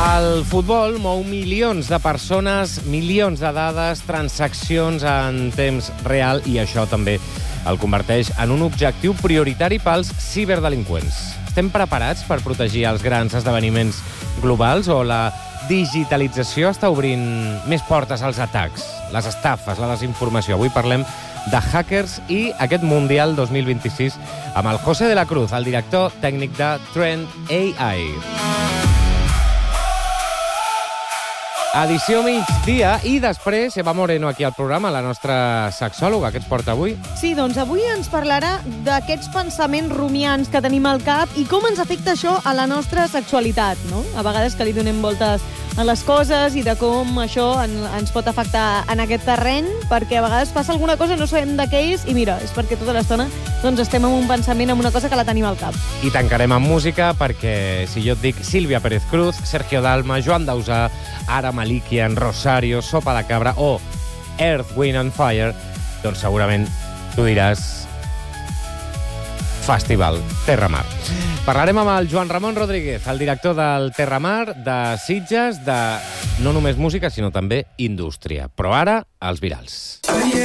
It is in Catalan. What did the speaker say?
El futbol mou milions de persones, milions de dades, transaccions en temps real, i això també el converteix en un objectiu prioritari pels ciberdelinqüents. Estem preparats per protegir els grans esdeveniments globals o la digitalització està obrint més portes als atacs, les estafes, la desinformació? Avui parlem de hackers i aquest Mundial 2026 amb el José de la Cruz, el director tècnic de Trend AI. Edició migdia i després Eva Moreno aquí al programa, la nostra sexòloga. Què ens porta avui? Sí, doncs avui ens parlarà d'aquests pensaments rumiants que tenim al cap i com ens afecta això a la nostra sexualitat, no? A vegades que li donem voltes a les coses i de com això ens pot afectar en aquest terreny, perquè a vegades passa alguna cosa i no sabem de què és, i mira, és perquè tota l'estona doncs estem en un pensament, en una cosa que la tenim al cap. I tancarem amb música, perquè si jo et dic Sílvia Pérez Cruz, Sergio Dalma, Joan Dausà, Ara Malikian, Rosario, Sopa de Cabra o Earth, Wind and Fire, doncs segurament tu diràs Festival Terramar. Parlarem amb el Joan Ramon Rodríguez, el director del Terramar, de Sitges, de no només música, sinó també indústria. Però ara, els virals.